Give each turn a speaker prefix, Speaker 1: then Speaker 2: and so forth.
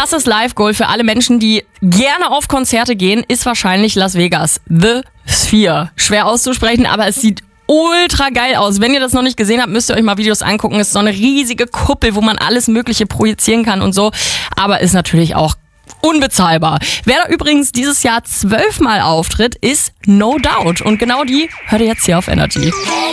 Speaker 1: krasses Live-Goal für alle Menschen, die gerne auf Konzerte gehen, ist wahrscheinlich Las Vegas. The Sphere. Schwer auszusprechen, aber es sieht ultra geil aus. Wenn ihr das noch nicht gesehen habt, müsst ihr euch mal Videos angucken. Es ist so eine riesige Kuppel, wo man alles Mögliche projizieren kann und so. Aber ist natürlich auch unbezahlbar. Wer da übrigens dieses Jahr 12-mal auftritt, ist No Doubt. Und genau die hört ihr jetzt hier auf Energy.